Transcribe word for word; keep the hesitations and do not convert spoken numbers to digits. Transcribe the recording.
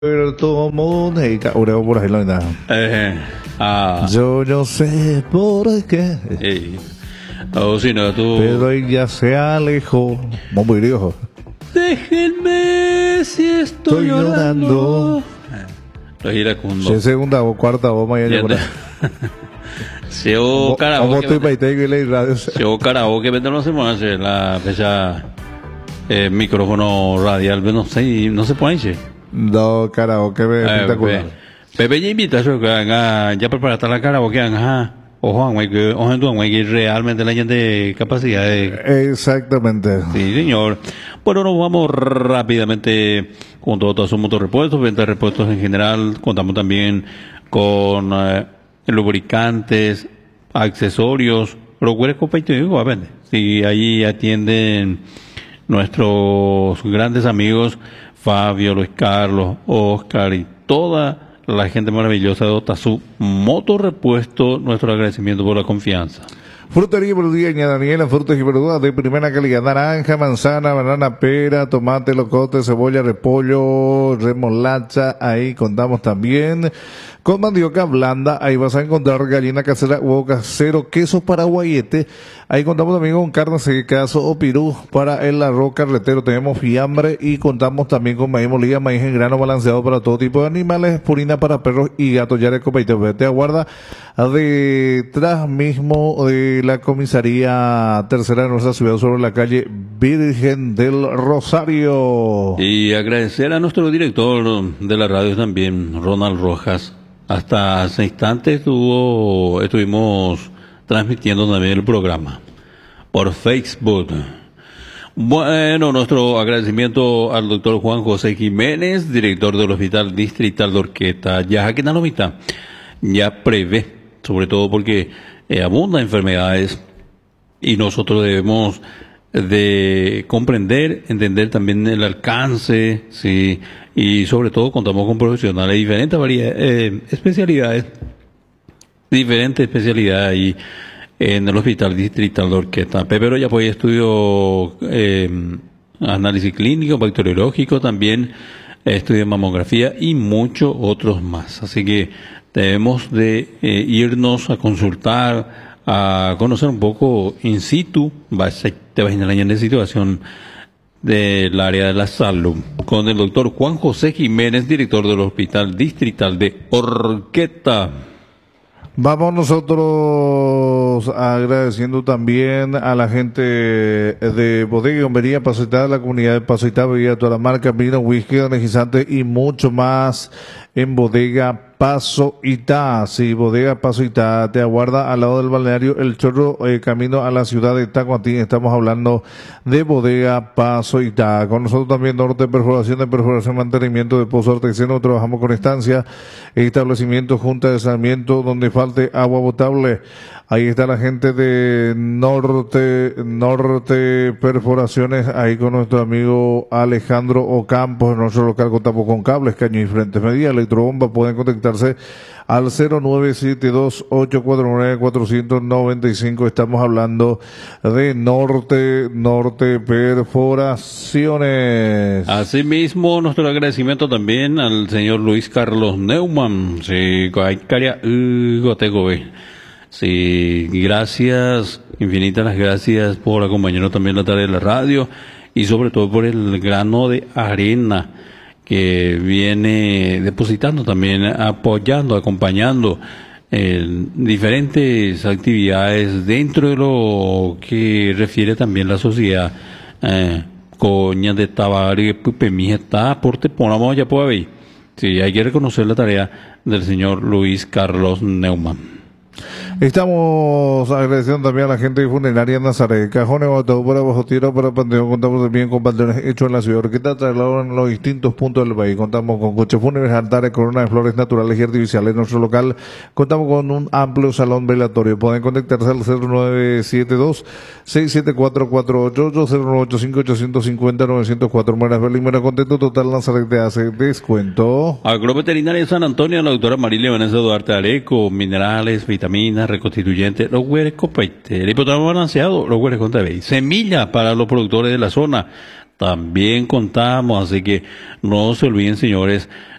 Puerto Mónica, Ureo por ahí lo nada. Eh, ah, Yo no sé por qué, eh, o si no, tú. pero ella se alejó. Muy viejo. Déjenme si estoy, Estoy llorando. llorando. Los iracundos. Si segunda o cuarta o mañana. Ya por ahí. Se o Como karaoke. estoy para y la radio. Se o karaoke, vete no se hace la fecha. Eh, micrófono radial, no sé, no se pone. Che. No, karaoke ve espectacular. Pepe ya invita a eso que haga, ya preparaste la karaoke, ajá. Ojo, güey, que, ojo, tú, güey, que realmente la gente capacidad de. Exactamente. Sí, señor. Bueno, nos vamos rápidamente con todos los motorrepuestos, venta de repuestos en general. Contamos también con eh, lubricantes, accesorios, lo cual es competitivo, a ver. Sí, ahí atienden nuestros grandes amigos Fabio, Luis Carlos, Oscar y toda la gente maravillosa de Otazu Motorrepuesto. Nuestro agradecimiento por la confianza. Frutería y verdulería Daniela, frutas y verduras de primera calidad, naranja, manzana, banana, pera, tomate, locote, cebolla, repollo, remolacha, ahí contamos también con mandioca blanda, ahí vas a encontrar gallina casera, huevo casero, queso paraguayete, ahí contamos también con carne seca, o pirú para el arroz carretero, tenemos fiambre y contamos también con maíz molida, maíz en grano balanceado para todo tipo de animales, purina para perros y gatos, ya de copaite, te aguarda detrás mismo de la comisaría tercera de nuestra ciudad sobre la calle Virgen del Rosario. Y agradecer a nuestro director de la radio también, Ronald Rojas. Hasta hace instantes estuvo, estuvimos transmitiendo también el programa por Facebook. Bueno, nuestro agradecimiento al doctor Juan José Jiménez, director del Hospital Distrital de Orqueta. Ya que no mitad, ya prevé, sobre todo porque eh, abundan enfermedades y nosotros debemos de comprender, entender también el alcance, sí, y sobre todo contamos con profesionales de diferentes variedades, eh, especialidades, diferentes especialidades ahí en el Hospital Distrital de Orqueta. Pero ya pues estudio eh, análisis clínico, bacteriológico, también eh, estudio mamografía y muchos otros más. Así que debemos de eh, irnos a consultar, a conocer un poco in situ, te vas a la en situación del área de la salud, con el doctor Juan José Jiménez, director del Hospital Distrital de Orqueta. Vamos nosotros agradeciendo también a la gente de Bodega y Hombería Paso Itá, la comunidad de Paso Itá, bebida toda la marca, vino, whisky, energizante y mucho más en Bodega Paso Itá. Sí, Bodega Paso Itá te aguarda al lado del balneario El Chorro, eh, camino a la ciudad de Tacuantín. Estamos hablando de Bodega Paso Itá. Con nosotros también Norte Perforación, de perforación, mantenimiento de pozo artesiano. Trabajamos con estancia, establecimiento, junta de saneamiento, donde falte agua potable. Ahí está la gente de Norte, Norte Perforaciones, ahí con nuestro amigo Alejandro Ocampos. En nuestro local contamos con cables, caños y frentes medias, electrobomba. Pueden contactarse al cero nueve siete dos, ocho cuatro nueve, cuatro nueve cinco. Estamos hablando de Norte, Norte Perforaciones. Asimismo, nuestro agradecimiento también al señor Luis Carlos Neumann. Sí, Sí, gracias, infinitas las gracias por acompañarnos también la tarde de la radio y sobre todo por el grano de arena que viene depositando también, apoyando, acompañando en diferentes actividades dentro de lo que refiere también la sociedad. Eh, coña de Tabaré, Pupemí, está aporte, ponamos ya por ahí. Sí, hay que reconocer la tarea del señor Luis Carlos Neumann. Estamos agradeciendo también a la gente de Funeraria Nazaret, cajones, ataúd para bajo tierra, para panteón. Contamos también con panteones hechos en la ciudad de Orqueta, trasladados en los distintos puntos del país. Contamos con coches fúnebres, altares, coronas de flores naturales y artificiales. En nuestro local contamos con un amplio salón velatorio. Pueden contactarse al cero nueve siete dos, seis siete cuatro, cuatro ocho ocho, cero nueve ocho cinco, ocho cinco cero, nueve cero cuatro. Mueras Belín, contento total. Nazaret te hace descuento. Agroveterinaria San Antonio, la doctora Marilia Vanessa Duarte Areco, minerales, vitaminas, reconstituyente, los hueres copaite, el hipotálamo balanceado, los hueres con T V, semillas para los productores de la zona, también contamos, así que no se olviden, señores,